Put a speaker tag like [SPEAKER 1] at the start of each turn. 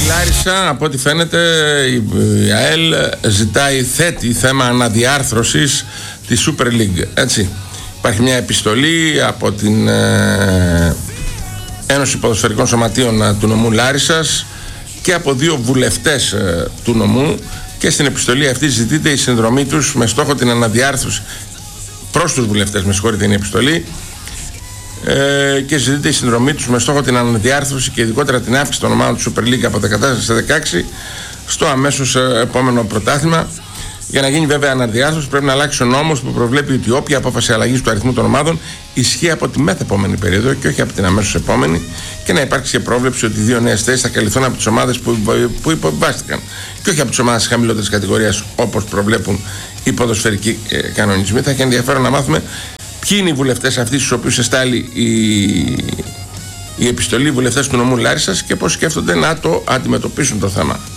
[SPEAKER 1] Λάρισα, από ό,τι φαίνεται η ΑΕΛ θέτει θέμα αναδιάρθρωσης της Super League, έτσι. Υπάρχει μια επιστολή από την Ένωση Ποδοσφαιρικών Σωματείων του νομού Λάρισσας και από 2 βουλευτές του νομού, και στην επιστολή αυτή ζητείται η συνδρομή τους με στόχο την αναδιάρθρωση, προς τους βουλευτές, με συγχωρείτε, είναι η επιστολή, και ζητείται η συνδρομή τους με στόχο την αναδιάρθρωση και ειδικότερα την αύξηση των ομάδων του Super League από 14 σε 16 στο αμέσως επόμενο πρωτάθλημα. Για να γίνει βέβαια αναδιάρθρωση, πρέπει να αλλάξει ο νόμος που προβλέπει ότι όποια απόφαση αλλαγής του αριθμού των ομάδων ισχύει από τη μεθεπόμενη περίοδο και όχι από την αμέσως επόμενη, και να υπάρξει και πρόβλεψη ότι 2 νέες θέσεις θα καλυφθούν από τις ομάδες που υποβιβάστηκαν και όχι από τις ομάδες χαμηλότερης κατηγορίας, όπως προβλέπουν οι ποδοσφαιρικοί κανονισμοί. Θα έχει ενδιαφέρον να μάθουμε ποιοι είναι οι βουλευτές αυτοί στους οποίους εστάλει η επιστολή, οι βουλευτές του νομού Λάρισσας, και πώς σκέφτονται να το αντιμετωπίσουν το θέμα.